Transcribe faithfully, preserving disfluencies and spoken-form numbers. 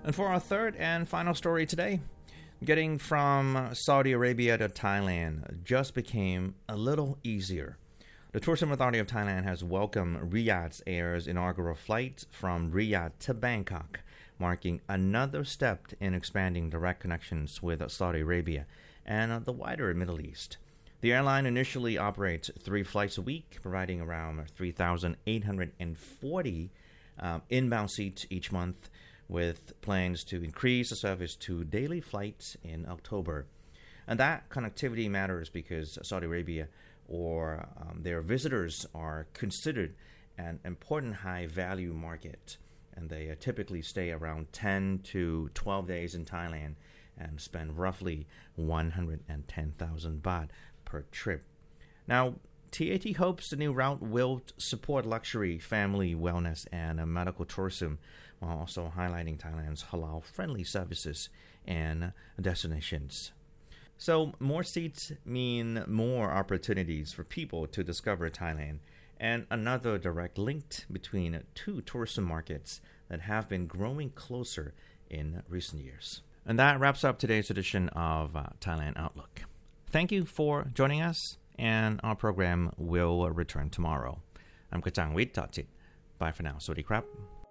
And for our third and final story today, getting from Saudi Arabia to Thailand just became a little easier. The Tourism Authority of Thailand has welcomed Riyadh Air's inaugural flight from Riyadh to Bangkok, marking another step in expanding direct connections with Saudi Arabia and the wider Middle East. The airline initially operates three flights a week, providing around three thousand eight hundred forty uh, inbound seats each month, with plans to increase the service to daily flights in October. And that connectivity matters because Saudi Arabia or um, their visitors are considered an important high-value market, and they uh, typically stay around ten to twelve days in Thailand and spend roughly one hundred ten thousand baht per trip. Now, T A T hopes the new route will support luxury, family, wellness, and uh, medical tourism, while also highlighting Thailand's halal-friendly services and destinations. So, more seats mean more opportunities for people to discover Thailand, and another direct link between two tourism markets that have been growing closer in recent years. And that wraps up today's edition of uh, Thailand Outlook. Thank you for joining us, and our program will return tomorrow. I'm Kachang Wittachit. Bye for now. Sawasdee krap.